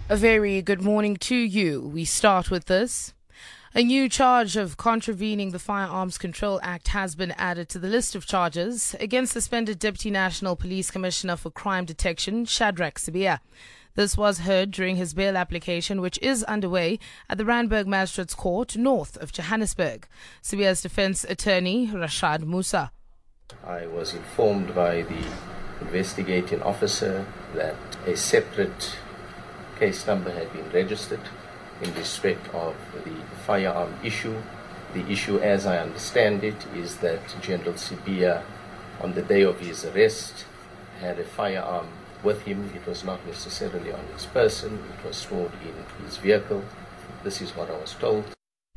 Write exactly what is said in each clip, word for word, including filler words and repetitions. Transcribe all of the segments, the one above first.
A very good morning to you. We start with this. A new charge of contravening the Firearms Control Act has been added to the list of charges against suspended Deputy National Police Commissioner for Crime Detection, Shadrack Sibiya. This was heard during his bail application, which is underway at the Randburg Magistrates Court, north of Johannesburg. Sibiya's defense attorney, Rashad Musa. I was informed by the investigating officer that a separate case number had been registered in respect of the firearm issue. The issue, as I understand it, is that General Sibiya, on the day of his arrest, had a firearm with him. It was not necessarily on his person, it was stored in his vehicle. This is what I was told.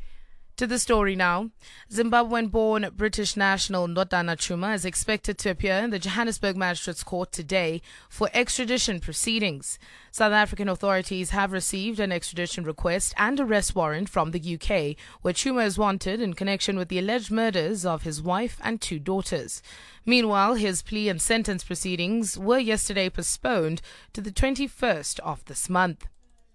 To the story now. Zimbabwean-born British national Ndodana Chuma is expected to appear in the Johannesburg Magistrates Court today for extradition proceedings. South African authorities have received an extradition request and arrest warrant from the U K, where Chuma is wanted in connection with the alleged murders of his wife and two daughters. Meanwhile, his plea and sentence proceedings were yesterday postponed to the twenty-first of this month.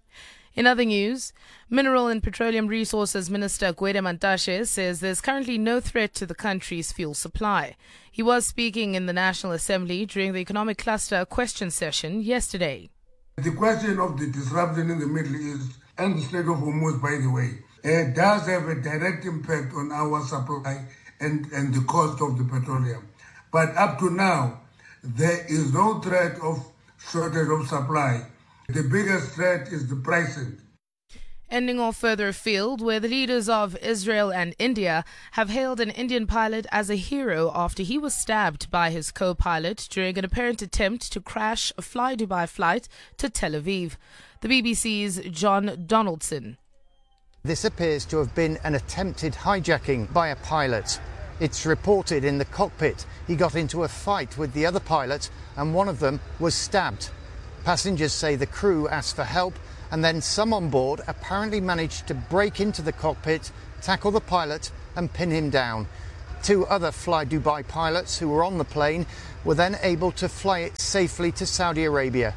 In other news, Mineral and Petroleum Resources Minister Gwede Mantashe says there's currently no threat to the country's fuel supply. He was speaking in the National Assembly during the Economic Cluster question session yesterday. The question of the disruption in the Middle East and the Strait of Hormuz, by the way, uh, does have a direct impact on our supply and, and the cost of the petroleum. But up to now, there is no threat of shortage of supply. The biggest threat is the pricing. Ending off further afield, where the leaders of Israel and India have hailed an Indian pilot as a hero after he was stabbed by his co-pilot during an apparent attempt to crash a Fly Dubai flight to Tel Aviv. The B B C's John Donaldson. This appears to have been an attempted hijacking by a pilot. It's reported in the cockpit he got into a fight with the other pilot and one of them was stabbed. Passengers say the crew asked for help and then some on board apparently managed to break into the cockpit, tackle the pilot and pin him down. Two other Fly Dubai pilots who were on the plane were then able to fly it safely to Saudi Arabia.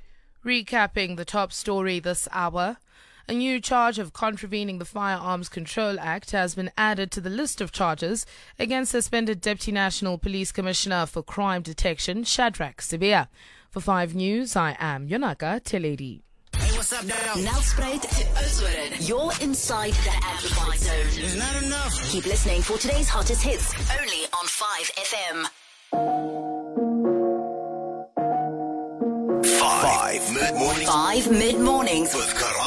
Recapping the top story this hour. A new charge of contravening the Firearms Control Act has been added to the list of charges against suspended Deputy National Police Commissioner for Crime Detection, Shadrack Sibiya. For five News, I am Yonaka Teledi. Hey, what's up, now? Nelspruit to Oudtshoorn. You're inside the Amplified Zone. It's not enough. Keep listening for today's hottest hits, only on five F M. Five mid-morning. Five mid-mornings. With Karan.